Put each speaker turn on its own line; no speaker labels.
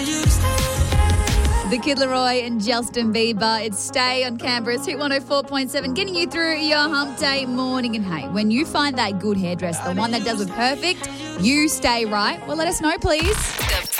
The Kid Laroi and Justin Bieber. It's Stay on Canberra's Hit 104.7, getting you through your hump day morning. And hey, when you find that good hairdresser, the one that does it perfect, you stay right. Well, let us know, please.